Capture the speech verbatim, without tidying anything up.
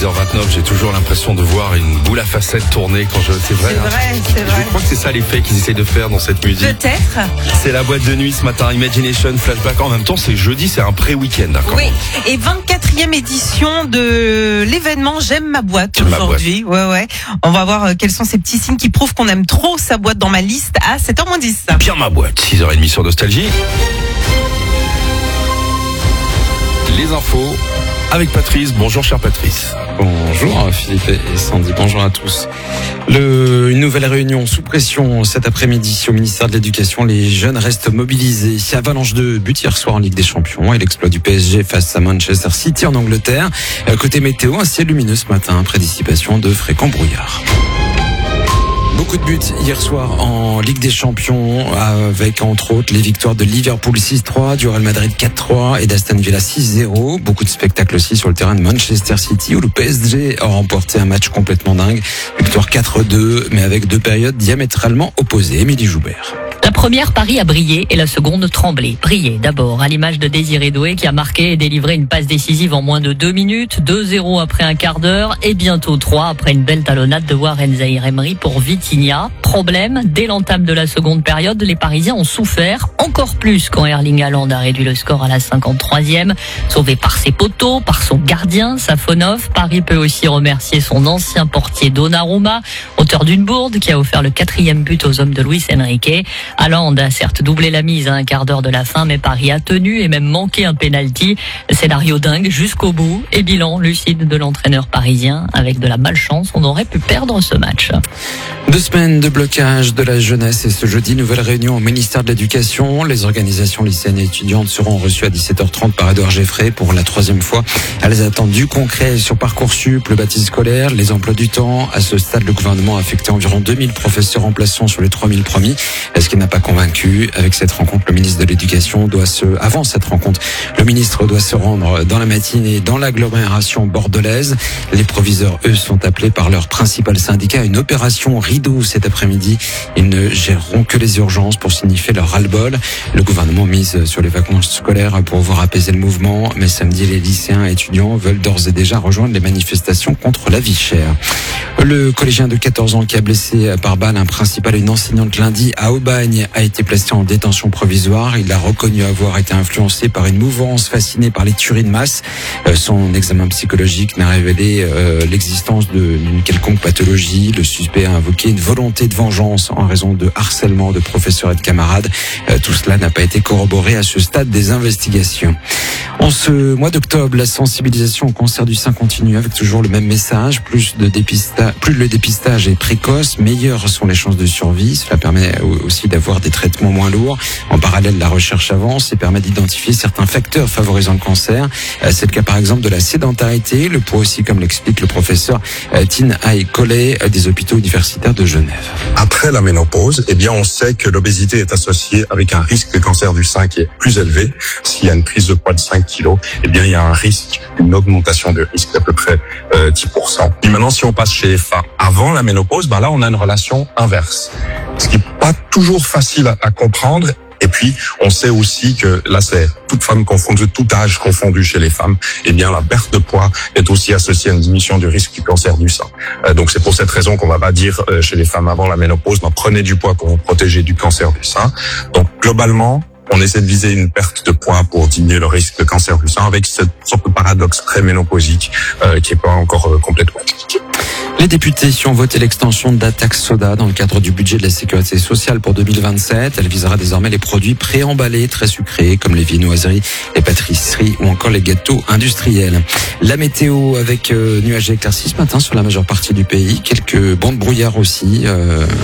six heures vingt-neuf, j'ai toujours l'impression de voir une boule à facettes tourner quand je... C'est vrai, C'est hein. vrai, c'est vrai. Je crois que c'est ça l'effet qu'ils essayent de faire dans cette musique. Peut-être. C'est la boîte de nuit ce matin, Imagination, Flashback. En même temps, c'est jeudi, c'est un pré-week-end. D'accord. Oui, et vingt-quatrième édition de l'événement J'aime ma boîte J'aime ma aujourd'hui. Ouais, ouais. On va voir euh, quels sont ces petits signes qui prouvent qu'on aime trop sa boîte dans ma liste à sept heures moins dix. Bien ma boîte, six heures trente sur Nostalgie. Les infos avec Patrice. Bonjour cher Patrice. Bonjour Philippe et Sandy, bonjour à tous. Le, une nouvelle réunion sous pression cet après-midi au ministère de l'Éducation. Les jeunes restent mobilisés. Avalanche de buts hier soir en Ligue des Champions et l'exploit du P S G face à Manchester City en Angleterre. Côté météo, un ciel lumineux ce matin, prédicipation de fréquents brouillards. Beaucoup de buts hier soir en Ligue des Champions avec entre autres les victoires de Liverpool six trois, du Real Madrid quatre trois et d'Aston Villa six zéro. Beaucoup de spectacles aussi sur le terrain de Manchester City où le P S G a remporté un match complètement dingue. Victoire quatre deux mais avec deux périodes diamétralement opposées. Émilie Joubert. La première, Paris a brillé et la seconde, tremblé. Brillé d'abord, à l'image de Désiré Doué qui a marqué et délivré une passe décisive en moins de deux minutes, deux zéro après un quart d'heure et bientôt trois après une belle talonnade de Warren Zaïre-Emery pour Vitinha. Problème, dès l'entame de la seconde période, les Parisiens ont souffert encore plus quand Erling Haaland a réduit le score à la cinquante-troisième. Sauvé par ses poteaux, par son gardien, Safonov, Paris peut aussi remercier son ancien portier Donnarumma, auteur d'une bourde qui a offert le quatrième but aux hommes de Luis Enrique. Haaland a certes doublé la mise à un quart d'heure de la fin, mais Paris a tenu et même manqué un pénalty. Scénario dingue jusqu'au bout et bilan lucide de l'entraîneur parisien. Avec de la malchance, on aurait pu perdre ce match. Deux semaines de blocage de la jeunesse et ce jeudi, nouvelle réunion au ministère de l'Éducation. Les organisations lycéennes et étudiantes seront reçues à dix-sept heures trente par Édouard Geffray pour la troisième fois. Elles attendent du concret sur Parcoursup, le bâti scolaire, les emplois du temps. À ce stade, le gouvernement a affecté environ deux mille professeurs remplaçants sur les trois mille promis. Est-ce qu'il n'a pas convaincu? Avec cette rencontre, le ministre de l'Éducation doit se, avant cette rencontre, le ministre doit se rendre dans la matinée dans l'agglomération bordelaise. Les proviseurs, eux, sont appelés par leur principal syndicat à une opération rideau cet après-midi. Ils ne géreront que les urgences pour signifier leur ras-le-bol. Le gouvernement mise sur les vacances scolaires pour pouvoir apaiser le mouvement, mais samedi, les lycéens et étudiants veulent d'ores et déjà rejoindre les manifestations contre la vie chère. Le collégien de quatorze ans qui a blessé par balle un principal et une enseignante lundi à Aubagne a été placé en détention provisoire. Il a reconnu avoir été influencé par une mouvance fascinée par les tueries de masse. Son examen psychologique n'a révélé euh, l'existence d'une quelconque pathologie. Le suspect a invoqué une volonté de vengeance en raison de harcèlement de professeurs et de camarades. Euh, tout cela n'a pas été corroboré à ce stade des investigations. En ce mois d'octobre, la sensibilisation au cancer du sein continue avec toujours le même message. Plus de dépistage, plus le dépistage est précoce, meilleures sont les chances de survie. Cela permet aussi d'avoir des traitements moins lourds. En parallèle, la recherche avance et permet d'identifier certains facteurs favorisant le cancer. C'est le cas par exemple de la sédentarité, le poids aussi, comme l'explique le professeur Tin Hai Collet des hôpitaux universitaires de Genève. Après la ménopause, eh bien, on sait que l'obésité est associée avec un risque de cancer du sein qui est plus élevé. S'il y a une prise de poids de cinq kilos, eh bien, il y a un risque, une augmentation de risque d'à peu près euh, dix pour cent. Puis maintenant, si on passe chez les femmes avant la ménopause, ben là, on a une relation inverse. Ce qui n'est pas toujours facile à, à comprendre. Et puis, on sait aussi que là, c'est toute femme confondue, tout âge confondu chez les femmes. Eh bien, la perte de poids est aussi associée à une diminution du risque du cancer du sein. Euh, donc, c'est pour cette raison qu'on va pas dire euh, chez les femmes avant la ménopause, ben, prenez du poids pour vous protéger du cancer du sein. Donc, globalement, on essaie de viser une perte de poids pour diminuer le risque de cancer du sein avec cette sorte de paradoxe préménopausique euh, qui est pas encore euh, complètement expliqué. Les députés ont voté l'extension de la taxe soda dans le cadre du budget de la sécurité sociale pour deux mille vingt-sept. Elle visera désormais les produits préemballés très sucrés comme les viennoiseries, les pâtisseries ou encore les gâteaux industriels. La météo avec euh, nuages et éclaircies ce matin sur la majeure partie du pays. Quelques bancs de brouillard aussi. Euh,